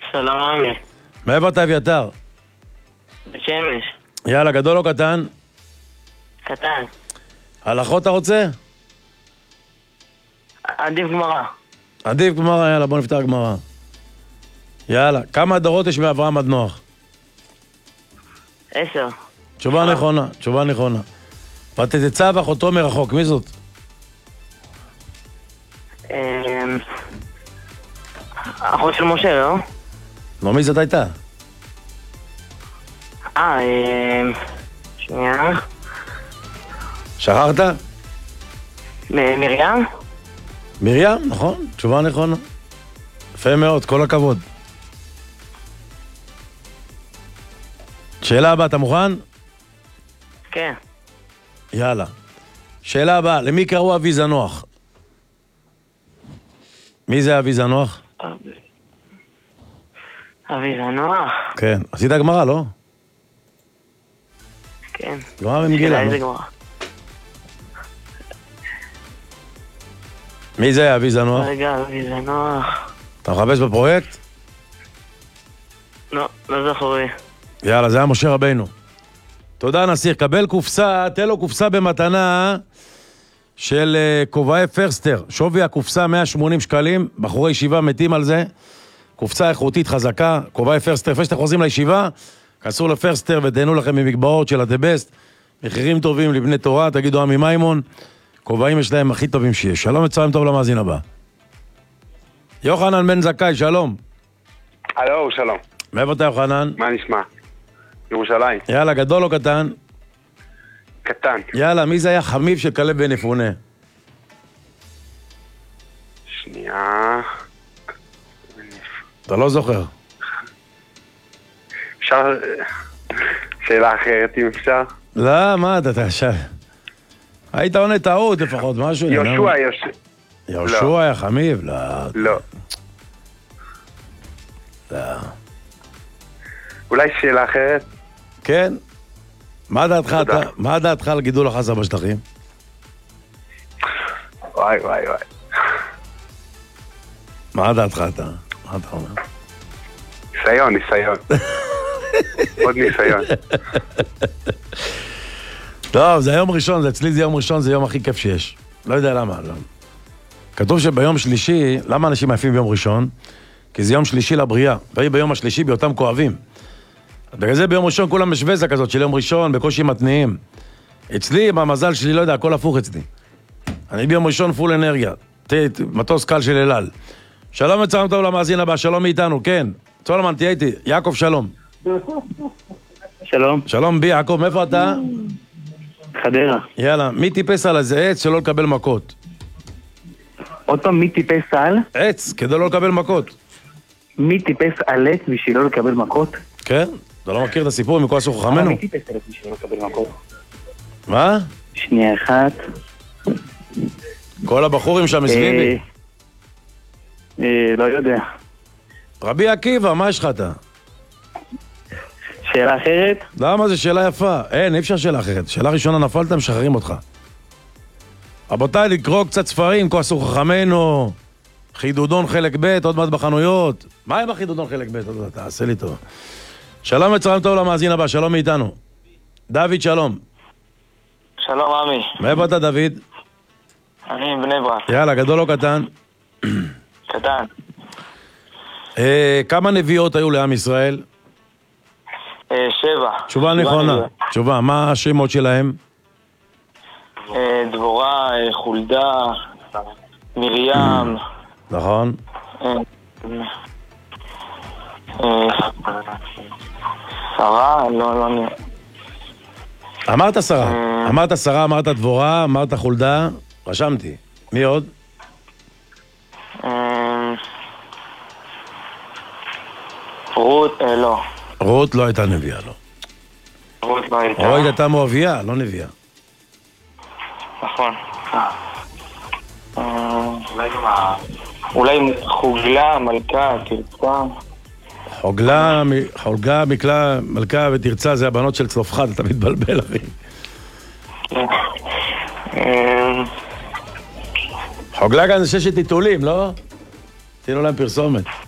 שלום עמי. מאיפה אתה אביתר? בשמש. יאללה, גדול או קטן? קטן. הלכות אתה רוצה? עדיף גמרא. עדיף גמרא, יאללה, בוא נפתח גמרא. יאללה, כמה דורות יש מאברהם עד נוח? 10. תשובה נכונה, תשובה נכונה. ותצא אחותו מרחוק, מי זאת? אחות של משה, לא? לא, מי זאת הייתה? שנייה. שכחת? מרים? מרים, נכון, תשובה נכונה. יפה מאוד, כל הכבוד. שאלה הבאה, אתה מוכן? כן. יאללה. שאלה הבאה, למי קראו אבי זנוח? מי זה אבי זנוח? אבי זנוח? כן, עשית גמרא, לא? כן. גמרא במגילה, איזה לא? גמרא? מי זה אבי זנוח? רגע, אבי זנוח. אתה מחפש בפרויקט? לא, לא זכור לי. יאללה, זה היה משה רבינו. תודה נסיך, קבל קופסה, תן לו קופסה במתנה של כובעי פרסטר. שווי הקופסה 180 שקלים, בחורי ישיבה מתים על זה. קופסה איכותית חזקה, כובעי פרסטר. לפני שאתם חוזרים לישיבה, כנסו לפרסטר ותהנו לכם ממגבעות של הדבסט. מחירים טובים לבני תורה, תגידו עמי מימון. כובעים יש להם הכי טובים שיש. שלום וצהריים טוב למאזין הבא. יוחנן בן זכאי, שלום. הלו, שלום. מאיפה אתה יוחנן? מה נשמע? ירושלים. יאללה, גדול או קטן? קטן. יאללה, מי זה היה חמיב של כלב בן יפונה? שנייה. אתה לא זוכר. אפשר... שאלה אחרת אם אפשר? לא, מה אתה עכשיו? היית עונה טעות לפחות, משהו. יהושע היה חמיב? לא. לא. לא. אולי שאלה אחרת? כן. מה דעתך על גידול החסה בשטחים? וואי, וואי, וואי. מה דעתך אתה? מה אתה אומר? ניסיון. עוד ניסיון. טוב, זה יום ראשון, אצלי זה יום ראשון, זה יום הכי כיף שיש. לא יודע למה. לא. כתוב שביום שלישי, למה אנשים עייפים ביום ראשון? כי זה יום שלישי לבריאה, והיא ביום השלישי בהיותם כואבים. בגלל זה ביום ראשון כולם בשוויזה כזאת של יום ראשון, בקושי מתניעים. אצלי, במזל שלי, לא יודע, הכל הפוך אצלי. אני ביום ראשון פול אנרגיה. מטוס קל של אל-על. שלום וצהריים טוב למאזין הבא, שלום מאיתנו, כן. צולמן, תהיה איתי. יעקב, שלום. שלום. שלום בי, יעקב, מאיפה אתה? חדרה. יאללה, מי טיפס על איזה עץ שלא לקבל מכות? עוד פעם, מי טיפס על? עץ, כדי לא לקבל מכות. מי טיפס על עץ בשביל לא לקבל מכות? כן? אתה לא מכיר את הסיפור מכל עשו חכמנו? מי טיפס על עץ בשביל לא לקבל מכות? מה? שנייה אחת. כל הבחורים שם מסביבי. לא יודע. רבי עקיבא, מה יש לך אתה? שאלה אחרת? למה זו שאלה יפה? אין, אי אפשר שאלה אחרת. שאלה ראשונה נפלת, משחררים אותך. רבותיי, לקרוא קצת ספרים, כה עשו חכמנו, חידודון חלק ב', עוד מעט בחנויות. מה עם החידודון חלק ב'? תעשה לי טוב. שלום וצהריים טוב למאזין הבא, שלום מאיתנו. דוד, שלום. שלום עמי. מאיפה אתה, דוד? אני מבני ברק. יאללה, גדול או קטן? קטן. כמה נביאות היו לעם ישראל? 7. תשובה נכונה. תשובה, מה השמות שלהם? דבורה, חולדה, מרים. נכון. שרה, לא. אמרת שרה. אמרת שרה, אמרת דבורה, אמרת חולדה. רשמתי. מי עוד? רות, לא. רות לא הייתה נביאה, לא. רות לא הייתה. רות הייתה מואביה, לא נביאה. נכון. אולי חוגלה, מלכה, תרצה. חוגלה, מלכה ותרצה זה הבנות של צלופחד, אתה מתבלבל, אחי. חוגלה גם זה ששת עיתולים, לא? תהיינו להם פרסומת.